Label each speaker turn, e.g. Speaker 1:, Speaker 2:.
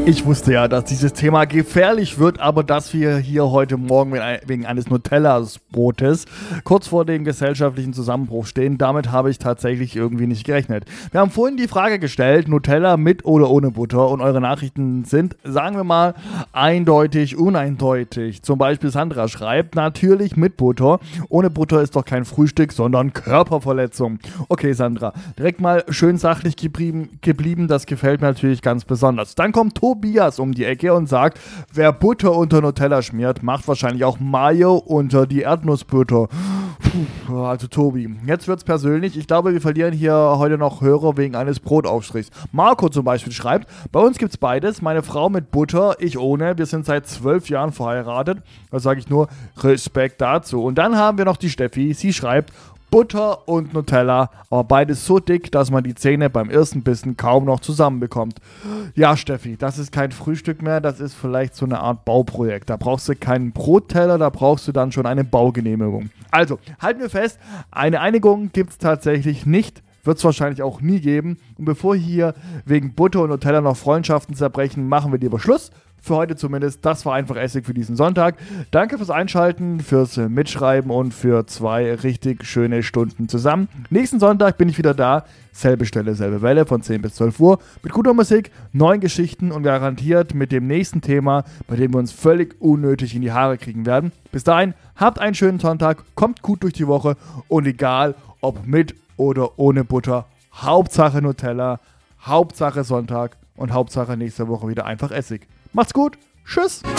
Speaker 1: Ich wusste ja, dass dieses Thema gefährlich wird, aber dass wir hier heute Morgen wegen eines Nutella-Brotes kurz vor dem gesellschaftlichen Zusammenbruch stehen, damit habe ich tatsächlich irgendwie nicht gerechnet. Wir haben vorhin die Frage gestellt, Nutella mit oder ohne Butter, und eure Nachrichten sind, sagen wir mal, eindeutig, uneindeutig. Zum Beispiel Sandra schreibt, natürlich mit Butter. Ohne Butter ist doch kein Frühstück, sondern Körperverletzung. Okay, Sandra, direkt mal schön sachlich geblieben, das gefällt mir natürlich ganz besonders. Dann kommt Tobias um die Ecke und sagt, wer Butter unter Nutella schmiert, macht wahrscheinlich auch Mayo unter die Erdnussbutter. Puh, also Tobi, jetzt wird's persönlich. Ich glaube, wir verlieren hier heute noch Hörer wegen eines Brotaufstrichs. Marco zum Beispiel schreibt, bei uns gibt's beides. Meine Frau mit Butter, ich ohne. Wir sind seit 12 Jahren verheiratet. Da sage ich nur Respekt dazu. Und dann haben wir noch die Steffi. Sie schreibt, Butter und Nutella, aber beides so dick, dass man die Zähne beim ersten Bissen kaum noch zusammenbekommt. Ja, Steffi, das ist kein Frühstück mehr, das ist vielleicht so eine Art Bauprojekt. Da brauchst du keinen Brotteller, da brauchst du dann schon eine Baugenehmigung. Also, halten wir fest, eine Einigung gibt es tatsächlich nicht. Wird es wahrscheinlich auch nie geben. Und bevor hier wegen Butter und Nutella noch Freundschaften zerbrechen, machen wir lieber Schluss. Für heute zumindest. Das war einfach Essig für diesen Sonntag. Danke fürs Einschalten, fürs Mitschreiben und für 2 richtig schöne Stunden zusammen. Nächsten Sonntag bin ich wieder da. Selbe Stelle, selbe Welle von 10 bis 12 Uhr. Mit guter Musik, neuen Geschichten und garantiert mit dem nächsten Thema, bei dem wir uns völlig unnötig in die Haare kriegen werden. Bis dahin, habt einen schönen Sonntag, kommt gut durch die Woche und egal, ob mit oder ohne Butter, Hauptsache Nutella, Hauptsache Sonntag und Hauptsache nächste Woche wieder einfach Essig. Macht's gut, tschüss!